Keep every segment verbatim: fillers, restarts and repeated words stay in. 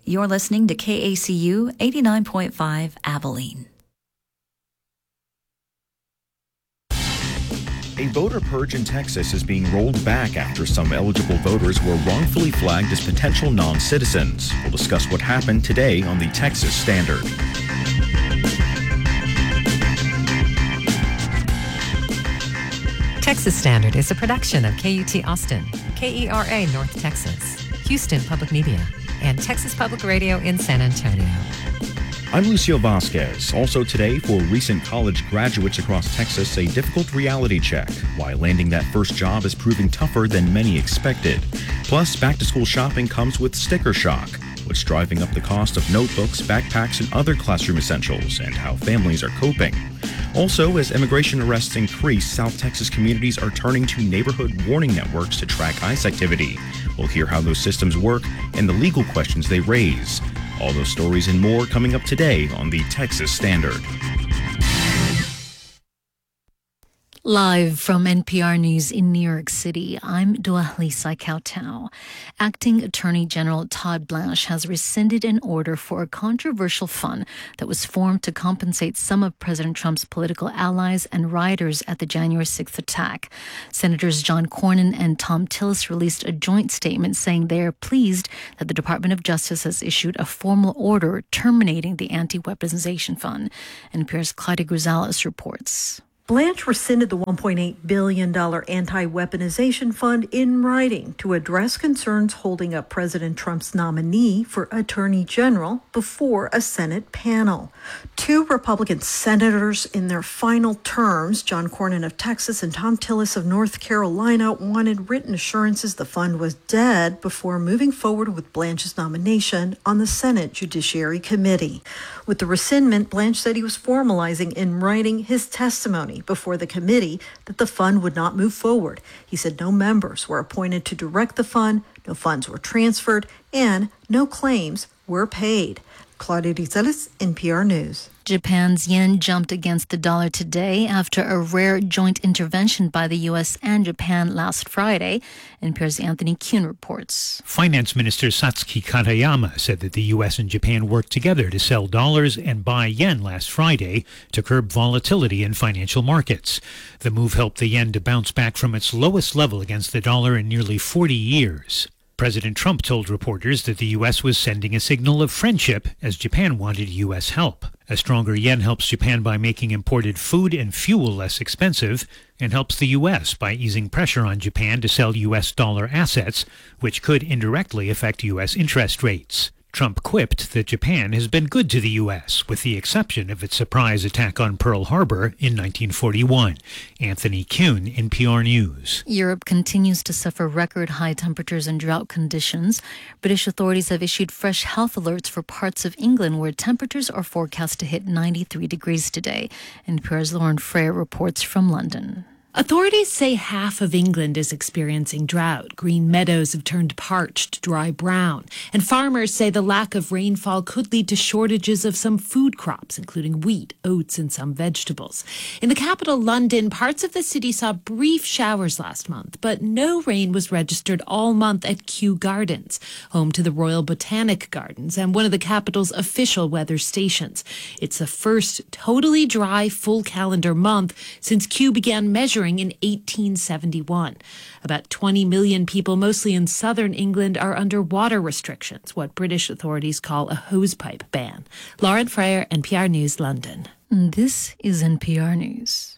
You're listening to K A C U eighty-nine point five Abilene. A voter purge in Texas is being rolled back after some eligible voters were wrongfully flagged as potential non-citizens. We'll discuss what happened today on the Texas Standard. Texas Standard is a production of K U T Austin, K E R A North Texas, Houston Public Media, and Texas Public Radio in San Antonio. I'm Lucio Vasquez. Also today, for recent college graduates across Texas, a difficult reality check. Why landing that first job is proving tougher than many expected. Plus, back-to-school shopping comes with sticker shock, what's driving up the cost of notebooks, backpacks, and other classroom essentials, and how families are coping. Also, as immigration arrests increase, South Texas communities are turning to neighborhood warning networks to track ICE activity. We'll hear how those systems work and the legal questions they raise. All those stories and more coming up today on the Texas Standard. Live from N P R News in New York City, I'm Dua Lisa Kautau. Acting Attorney General Todd Blanche has rescinded an order for a controversial fund that was formed to compensate some of President Trump's political allies and rioters at the January sixth attack. Senators John Cornyn and Thom Tillis released a joint statement saying they are pleased that the Department of Justice has issued a formal order terminating the anti-weaponization fund. N P R's Claudia Gonzalez reports. Blanche rescinded the one point eight billion dollars anti-weaponization fund in writing to address concerns holding up President Trump's nominee for Attorney General before a Senate panel. Two Republican senators in their final terms, John Cornyn of Texas and Thom Tillis of North Carolina, wanted written assurances the fund was dead before moving forward with Blanche's nomination on the Senate Judiciary Committee. With the rescindment, Blanche said he was formalizing in writing his testimony before the committee that the fund would not move forward. He said no members were appointed to direct the fund, no funds were transferred, and no claims were paid. Claudia Gonzalez, N P R News. Japan's yen jumped against the dollar today after a rare joint intervention by the U S and Japan last Friday. N P R's Anthony Kuhn reports. Finance Minister Satsuki Katayama said that the U S and Japan worked together to sell dollars and buy yen last Friday to curb volatility in financial markets. The move helped the yen to bounce back from its lowest level against the dollar in nearly forty years. President Trump told reporters that the U S was sending a signal of friendship as Japan wanted U S help. A stronger yen helps Japan by making imported food and fuel less expensive and helps the U S by easing pressure on Japan to sell U S dollar assets, which could indirectly affect U S interest rates. Trump quipped that Japan has been good to the U S, with the exception of its surprise attack on Pearl Harbor in nineteen forty-one. Anthony Kuhn, N P R News. Europe continues to suffer record high temperatures and drought conditions. British authorities have issued fresh health alerts for parts of England where temperatures are forecast to hit ninety-three degrees today. N P R's Lauren Freyer reports from London. Authorities say half of England is experiencing drought. Green meadows have turned parched, dry brown. And farmers say the lack of rainfall could lead to shortages of some food crops, including wheat, oats, and some vegetables. In the capital, London, parts of the city saw brief showers last month, but no rain was registered all month at Kew Gardens, home to the Royal Botanic Gardens and one of the capital's official weather stations. It's the first totally dry full calendar month since Kew began measuring in eighteen seventy-one. About twenty million people, mostly in southern England, are under water restrictions, what British authorities call a hosepipe ban. Lauren Freyer, N P R News, London. This is N P R News.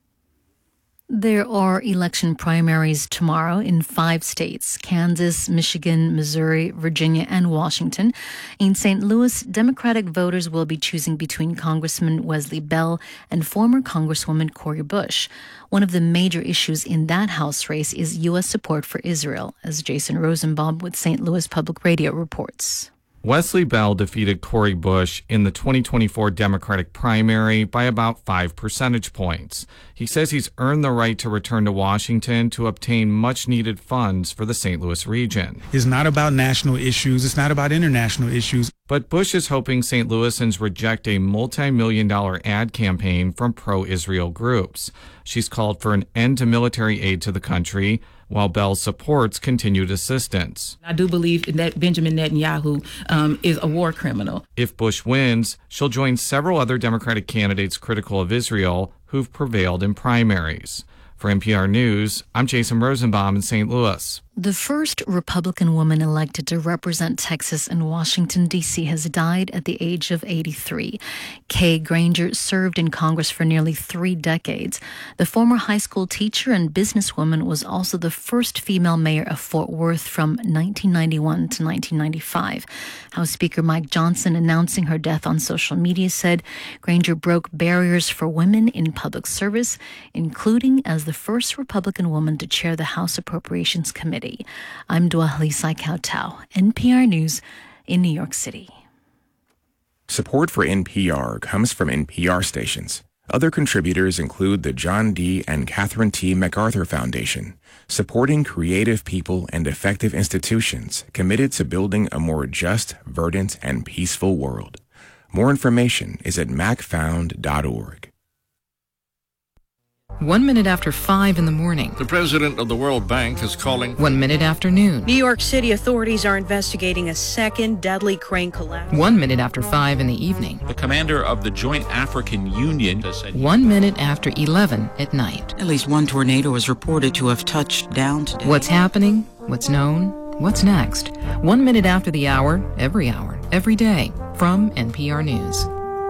There are election primaries tomorrow in five states: Kansas, Michigan, Missouri, Virginia, and Washington. In Saint Louis, Democratic voters will be choosing between Congressman Wesley Bell and former Congresswoman Cori Bush. One of the major issues in that House race is U S support for Israel, as Jason Rosenbaum with Saint Louis Public Radio reports. Wesley Bell defeated Cori Bush in the twenty twenty-four Democratic primary by about five percentage points. He says he's earned the right to return to Washington to obtain much-needed funds for the Saint Louis region. It's not about national issues. It's not about international issues. But Bush is hoping Saint Louisans reject a multi-million dollar ad campaign from pro-Israel groups. She's called for an end to military aid to the country, while Bell supports continued assistance. I do believe that Benjamin Netanyahu um, is a war criminal. If Bush wins, she'll join several other Democratic candidates critical of Israel who've prevailed in primaries. For N P R News, I'm Jason Rosenbaum in Saint Louis. The first Republican woman elected to represent Texas in Washington, D C has died at the age of eighty-three. Kay Granger served in Congress for nearly three decades. The former high school teacher and businesswoman was also the first female mayor of Fort Worth from nineteen ninety-one to nineteen ninety-five. House Speaker Mike Johnson, announcing her death on social media, said Granger broke barriers for women in public service, including as the first Republican woman to chair the House Appropriations Committee. I'm Duahli Saikautau, N P R News in New York City. Support for N P R comes from N P R stations. Other contributors include the John D. and Catherine T. MacArthur Foundation, supporting creative people and effective institutions committed to building a more just, verdant, and peaceful world. More information is at mac found dot org. One minute after five in the morning. The president of the World Bank is calling. One minute after noon. New York City authorities are investigating a second deadly crane collapse. One minute after five in the evening. The commander of the Joint African Union has said. One minute after eleven at night. At least one tornado is reported to have touched down today. What's happening? What's known? What's next? One minute after the hour, every hour, every day. From N P R News.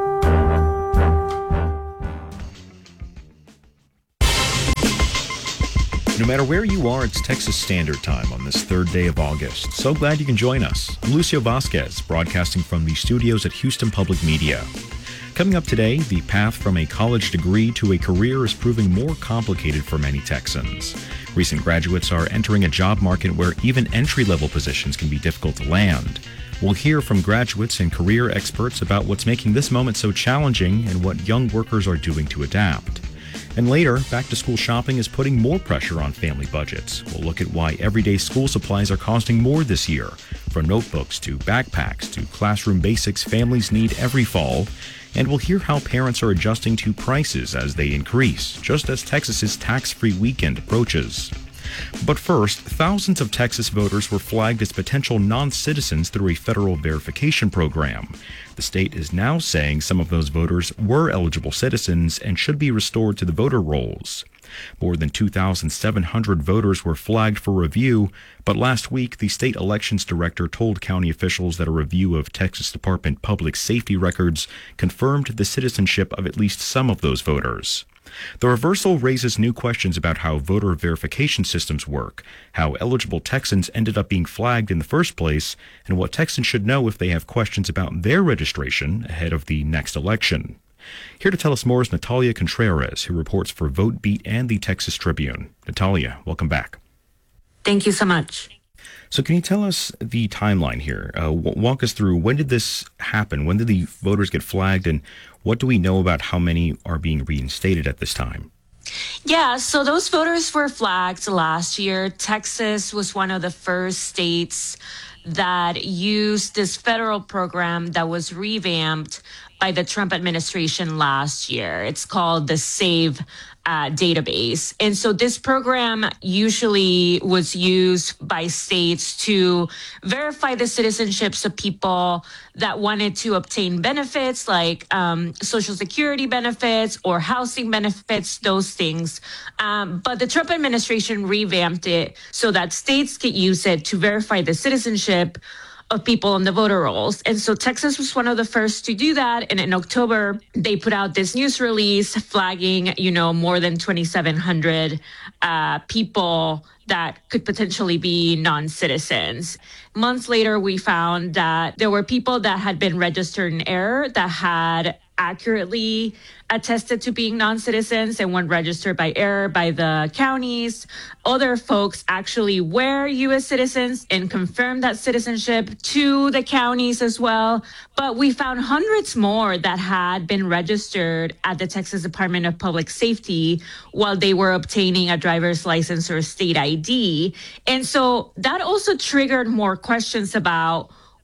No matter where you are, it's Texas Standard Time on this third day of August. So glad you can join us. I'm Lucio Vasquez, broadcasting from the studios at Houston Public Media. Coming up today, the path from a college degree to a career is proving more complicated for many Texans. Recent graduates are entering a job market where even entry-level positions can be difficult to land. We'll hear from graduates and career experts about what's making this moment so challenging and what young workers are doing to adapt. And later, back-to-school shopping is putting more pressure on family budgets. We'll look at why everyday school supplies are costing more this year. From notebooks to backpacks to classroom basics families need every fall. And we'll hear how parents are adjusting to prices as they increase, just as Texas's tax-free weekend approaches. But first, thousands of Texas voters were flagged as potential non-citizens through a federal verification program. The state is now saying some of those voters were eligible citizens and should be restored to the voter rolls. More than two thousand seven hundred voters were flagged for review, but last week the state elections director told county officials that a review of Texas Department Public Safety records confirmed the citizenship of at least some of those voters. The reversal raises new questions about how voter verification systems work, how eligible Texans ended up being flagged in the first place, and what Texans should know if they have questions about their registration ahead of the next election. Here to tell us more is Natalia Contreras, who reports for VoteBeat and the Texas Tribune. Natalia, welcome back. Thank you so much. So can you tell us the timeline here? Uh, walk us through, when did this happen? When did the voters get flagged, and what do we know about how many are being reinstated at this time? Yeah, so those voters were flagged last year. Texas was one of the first states that used this federal program that was revamped by the Trump administration last year. It's called the SAVE uh, database. And so this program usually was used by states to verify the citizenships of people that wanted to obtain benefits like um, Social Security benefits or housing benefits, those things. Um, but the Trump administration revamped it so that states could use it to verify the citizenship of people on the voter rolls. And so Texas was one of the first to do that. And in October, they put out this news release flagging, you know, more than twenty-seven hundred uh, people that could potentially be non-citizens. Months later, we found that there were people that had been registered in error that had accurately attested to being non-citizens and weren't registered by error by the counties. Other folks actually were U S citizens and confirmed that citizenship to the counties as well. But we found hundreds more that had been registered at the Texas Department of Public Safety while they were obtaining a driver's license or state I D. And so that also triggered more questions about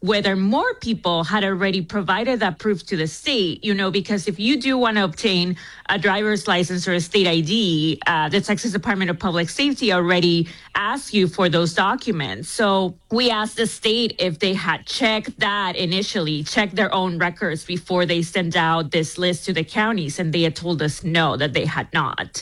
whether more people had already provided that proof to the state, you know, because if you do want to obtain a driver's license or a state I D, uh, the Texas Department of Public Safety already asks you for those documents. So we asked the state if they had checked that initially, checked their own records before they sent out this list to the counties, and they had told us no, that they had not.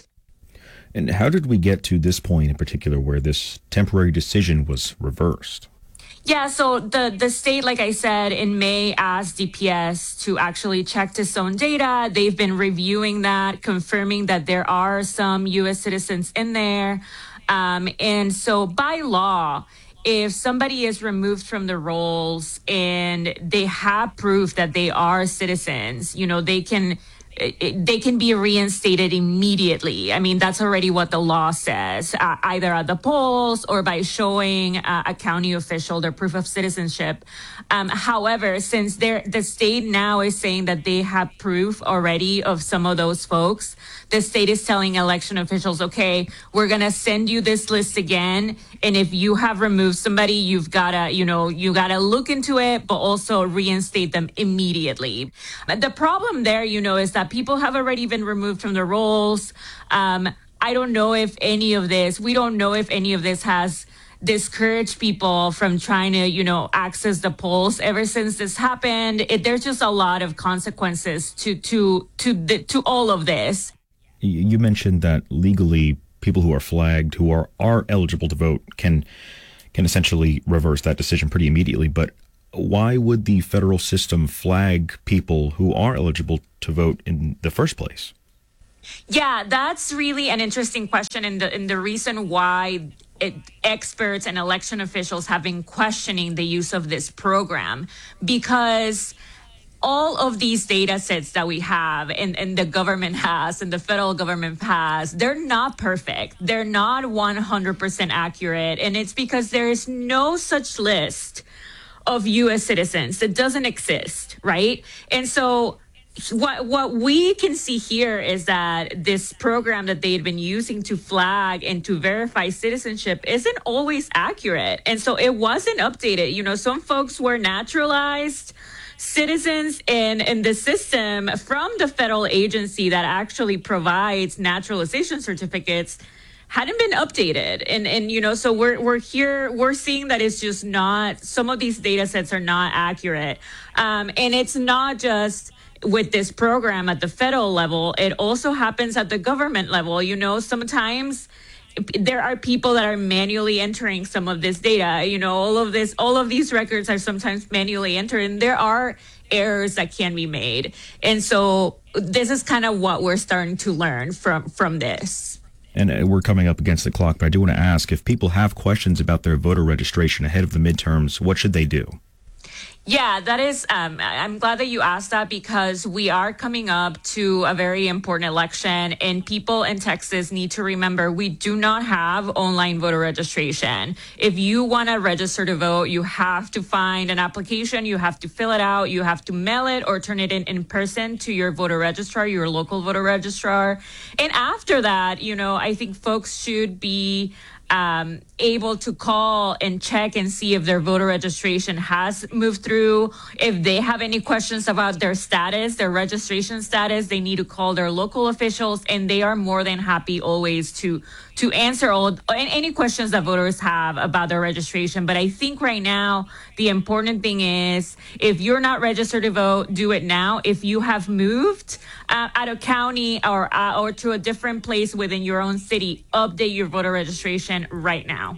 And how did we get to this point in particular where this temporary decision was reversed? Yeah, so the, the state, like I said, in May asked D P S to actually check its own data. They've been reviewing that, confirming that there are some U S citizens in there. Um, and so by law, if somebody is removed from the rolls and they have proof that they are citizens, you know, they can It, they can be reinstated immediately. I mean, that's already what the law says, uh, either at the polls or by showing uh, a county official their proof of citizenship. Um, however, since the state now is saying that they have proof already of some of those folks, the state is telling election officials, okay, we're going to send you this list again. And if you have removed somebody, you've got to, you know, you got to look into it, but also reinstate them immediately. But the problem there, you know, is that people have already been removed from the rolls. Um, I don't know if any of this, we don't know if any of this has discouraged people from trying to, you know, access the polls. Ever since this happened, it, there's just a lot of consequences to to to the, to all of this. You mentioned that legally, people who are flagged, who are, are eligible to vote, can can essentially reverse that decision pretty immediately. But why would the federal system flag people who are eligible to vote in the first place? Yeah, that's really an interesting question, and the and the reason why it, experts and election officials have been questioning the use of this program, because all of these data sets that we have and, and the government has and the federal government has, they're not perfect. They're not one hundred percent accurate, and it's because there is no such list of U S citizens. It doesn't exist, right? And so what what we can see here is that this program that they had been using to flag and to verify citizenship isn't always accurate. And so it wasn't updated. You know, some folks were naturalized citizens in, in the system from the federal agency that actually provides naturalization certificates hadn't been updated. And, and, you know, so we're, we're here, we're seeing that it's just not, some of these data sets are not accurate. Um, and it's not just with this program at the federal level, it also happens at the government level. You know, sometimes there are people that are manually entering some of this data. You know, all of this, all of these records are sometimes manually entered, and there are errors that can be made. And so this is kind of what we're starting to learn from, from this. And we're coming up against the clock, but I do want to ask, if people have questions about their voter registration ahead of the midterms, what should they do? Yeah, that is, um, I'm glad that you asked that, because we are coming up to a very important election, and people in Texas need to remember we do not have online voter registration. If you want to register to vote, you have to find an application, you have to fill it out, you have to mail it or turn it in in person to your voter registrar, your local voter registrar. And after that, you know, I think folks should be Um, able to call and check and see if their voter registration has moved through. If they have any questions about their status, their registration status, they need to call their local officials, and they are more than happy always to to answer all any questions that voters have about their registration. But I think right now, the important thing is, if you're not registered to vote, do it now. If you have moved uh, out of county or uh, or to a different place within your own city, update your voter registration right now.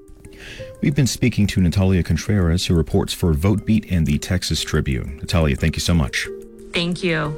We've been speaking to Natalia Contreras, who reports for VoteBeat and the Texas Tribune. Natalia, thank you so much. Thank you.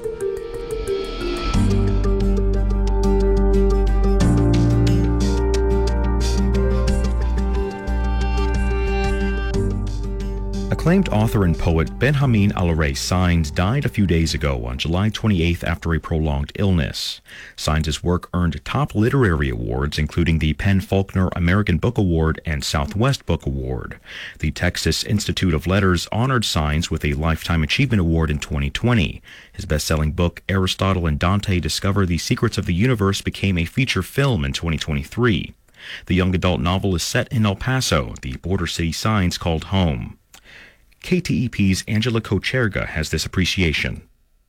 Acclaimed author and poet Benjamin Allaré Sainz died a few days ago on July twenty-eighth after a prolonged illness. Sainz's work earned top literary awards, including the PEN/Faulkner American Book Award and Southwest Book Award. The Texas Institute of Letters honored Sainz with a Lifetime Achievement Award in twenty twenty. His best-selling book, Aristotle and Dante Discover the Secrets of the Universe, became a feature film in twenty twenty-three. The young adult novel is set in El Paso, the border city Sainz called home. K T E P's Angela Kocherga has this appreciation.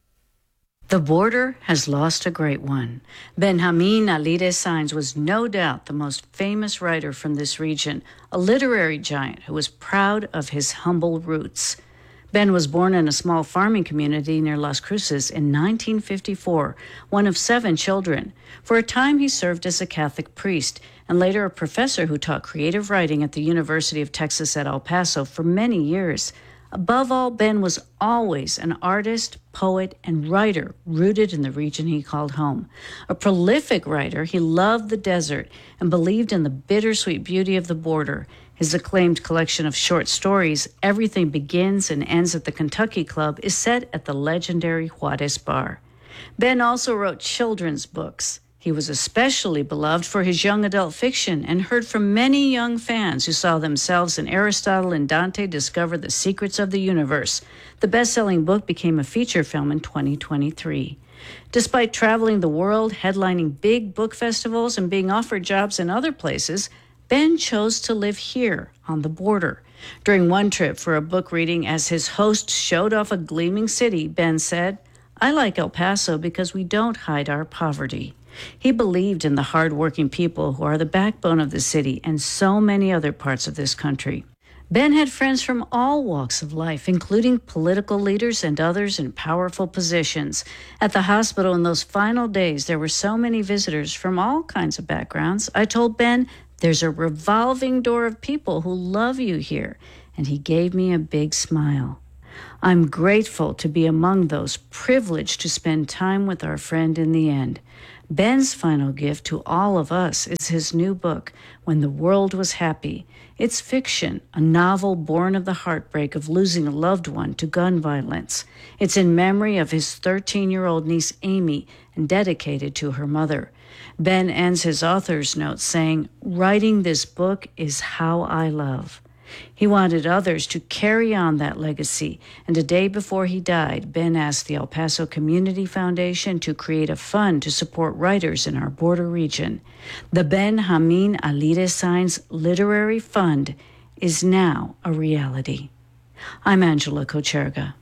The border has lost a great one. Benjamin Alire Sainz was no doubt the most famous writer from this region, a literary giant who was proud of his humble roots. Ben was born in a small farming community near Las Cruces in nineteen fifty-four, one of seven children. For a time, he served as a Catholic priest and later a professor who taught creative writing at the University of Texas at El Paso for many years. Above all, Ben was always an artist, poet, and writer rooted in the region he called home. A prolific writer, he loved the desert and believed in the bittersweet beauty of the border. His acclaimed collection of short stories, Everything Begins and Ends at the Kentucky Club, is set at the legendary Juarez Bar. Ben also wrote children's books. He was especially beloved for his young adult fiction and heard from many young fans who saw themselves in Aristotle and Dante discover the secrets of the universe. The best-selling book became a feature film in twenty twenty-three. Despite traveling the world, headlining big book festivals, and being offered jobs in other places, Ben chose to live here on the border. During one trip for a book reading, as his host showed off a gleaming city, Ben said, "I like El Paso because we don't hide our poverty." He believed in the hard-working people who are the backbone of the city and so many other parts of this country. Ben had friends from all walks of life, including political leaders and others in powerful positions. At the hospital in those final days, there were so many visitors from all kinds of backgrounds. I told Ben, "There's a revolving door of people who love you here," and he gave me a big smile. I'm grateful to be among those privileged to spend time with our friend in the end. Ben's final gift to all of us is his new book, When the World Was Happy. It's fiction, a novel born of the heartbreak of losing a loved one to gun violence. It's in memory of his thirteen-year-old niece, Amy, and dedicated to her mother. Ben ends his author's note saying, "Writing this book is how I love." He wanted others to carry on that legacy, and a day before he died, Ben asked the El Paso Community Foundation to create a fund to support writers in our border region. The Benjamin Alire Sainz Literary Fund is now a reality. I'm Angela Kocherga.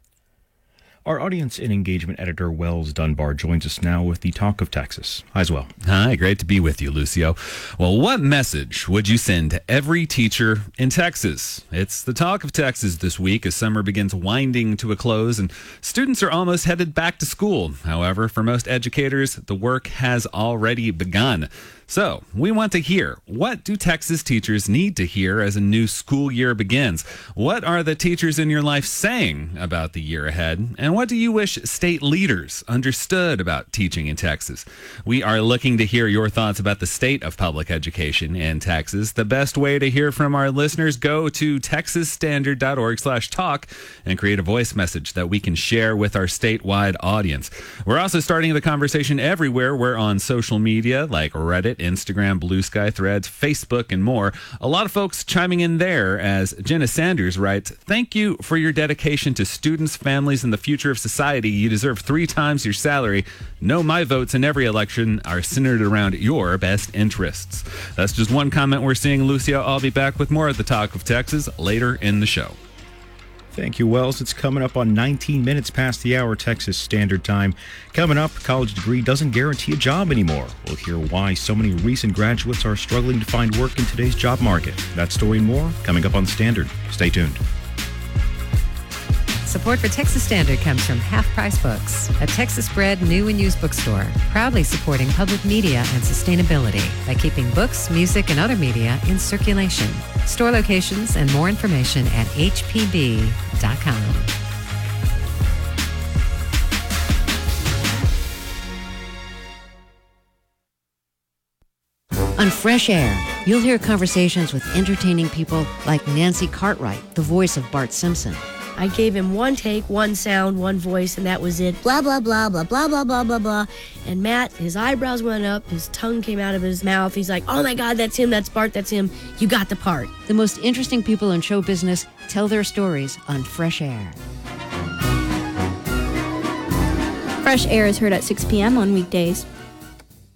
Our audience and engagement editor, Wells Dunbar, joins us now with the Talk of Texas. Hi, as well. Hi, great to be with you, Lucio. Well, what message would you send to every teacher in Texas? It's the Talk of Texas this week as summer begins winding to a close and students are almost headed back to school. However, for most educators, the work has already begun. So, we want to hear, what do Texas teachers need to hear as a new school year begins? What are the teachers in your life saying about the year ahead? And what do you wish state leaders understood about teaching in Texas? We are looking to hear your thoughts about the state of public education in Texas. The best way to hear from our listeners, go to texas standard dot org slash talk and create a voice message that we can share with our statewide audience. We're also starting the conversation everywhere. We're on social media like Reddit, Instagram, Blue Sky, Threads, Facebook, and more. A lot of folks chiming in there as Jenna Sanders writes, "Thank you for your dedication to students, families, and the future of society. You deserve three times your salary. Know my votes in every election are centered around your best interests." That's just one comment we're seeing, Lucio. I'll be back with more of the Talk of Texas later in the show. Thank you, Wells. It's coming up on nineteen minutes past the hour, Texas Standard Time. Coming up, college degree doesn't guarantee a job anymore. We'll hear why so many recent graduates are struggling to find work in today's job market. That story and more coming up on Standard. Stay tuned. Support for Texas Standard comes from Half Price Books, a Texas-bred new and used bookstore, proudly supporting public media and sustainability by keeping books, music, and other media in circulation. Store locations and more information at h p b dot com. On Fresh Air, you'll hear conversations with entertaining people like Nancy Cartwright, the voice of Bart Simpson. I gave him one take, one sound, one voice, and that was it. Blah, blah, blah, blah, blah, blah, blah, blah, blah. And Matt, his eyebrows went up, his tongue came out of his mouth. He's like, "Oh my God, that's him, that's Bart, that's him. You got the part." The most interesting people in show business tell their stories on Fresh Air. Fresh Air is heard at six p.m. on weekdays.